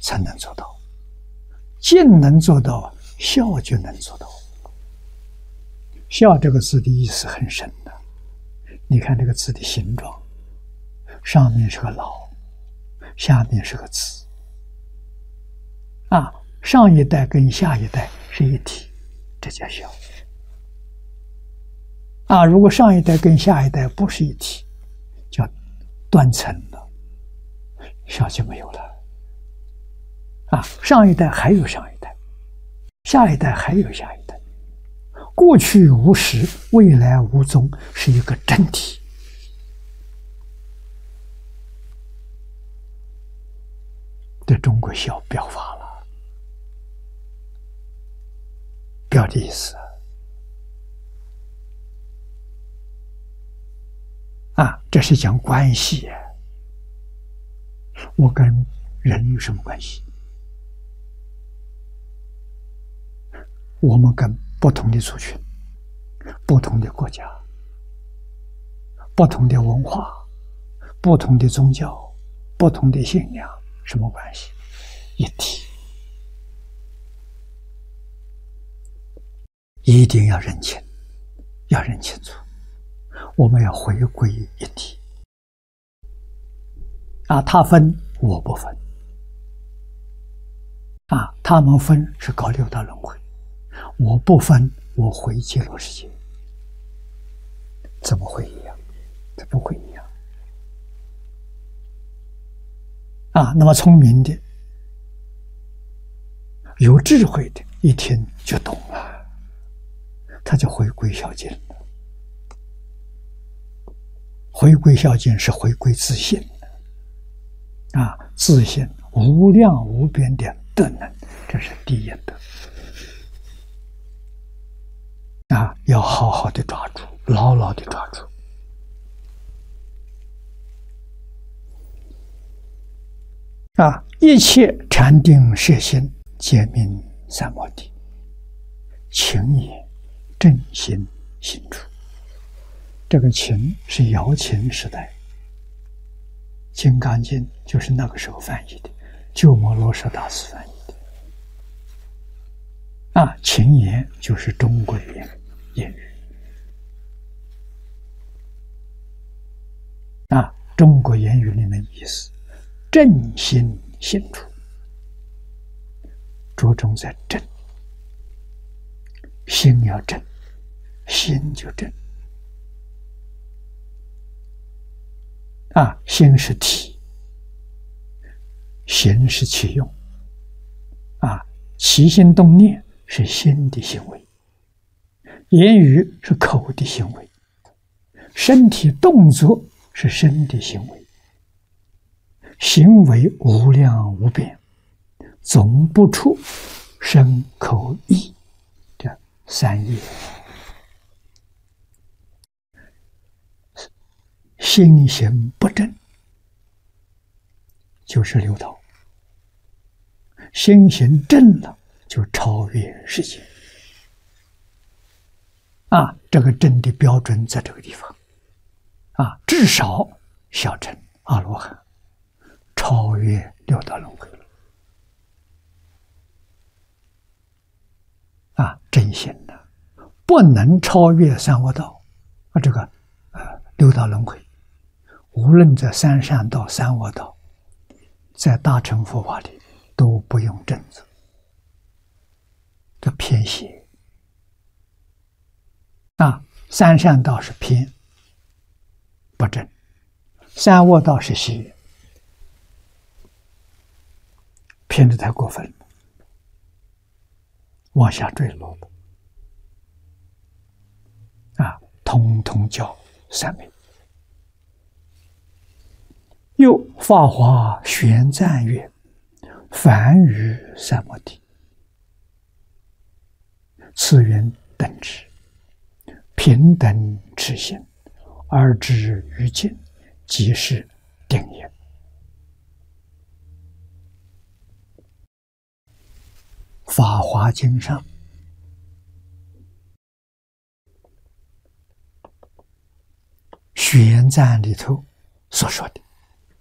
才能做到，静能做到，孝就能做到。孝这个字的意思很深的，你看这个字的形状，上面是个老，下面是个子，上一代跟下一代是一体，这叫孝。如果上一代跟下一代不是一体，叫断层了，孝就没有了。上一代还有上一代，下一代还有下一代，过去无始，未来无踪，是一个整体。对中国孝表法了，表的意思这是讲关系。我跟人有什么关系？我们跟不同的族群、不同的国家、不同的文化、不同的宗教、不同的信仰什么关系？一体。一定要认清，要认清楚，我们要回归一体。他分我不分，他们分是搞六道轮回，我不分，我回极乐世界。怎么会一样？这不会一样。那么聪明的、有智慧的，一听就懂了，他就回归孝敬了。回归孝敬是回归自信，自信无量无边的德能，这是第一德。要好好的抓住，牢牢的抓住。一切禅定摄心，皆名三摩地。勤也，正心行处。这个勤是姚秦时代，《金刚经》就是那个时候翻译的，鸠摩罗什大师翻译的。勤言就是中国的言语。中国言语里面意思，正心行处，着重在正，心要正，心就正。心是体，行是其用。起心动念是心的行为，言语是口的行为，身体动作是身的行为，行为无量无边，总不出身口意这三业。心行不正，就是六道；心行正了，就超越世界。这个正的标准在这个地方。至少小乘阿罗汉超越六道轮回了。真心的不能超越三恶道，六道轮回。无论在三善道、三恶道，在大乘佛法里都不用正字，这偏邪。三善道是偏，不正；三恶道是邪，偏得太过分了，往下坠落了。通通叫三昧。又法华玄赞曰：凡于三摩地，次元等之，平等持心，而至于尽，即是定也。法华经上玄赞里头所说的